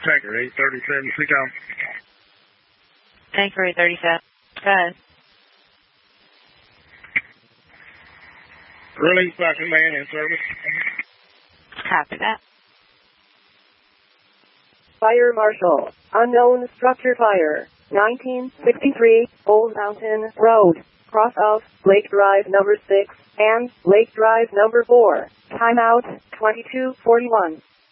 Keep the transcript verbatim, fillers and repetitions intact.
Tanker eight thirty-seven, speak on. Tanker eight thirty-seven, go ahead. Release by command in service. Copy that. Fire Marshal. Unknown structure fire. nineteen sixty-three, Old Mountain Road. Cross of Lake Drive number six and Lake Drive number four. Timeout twenty-two forty-one.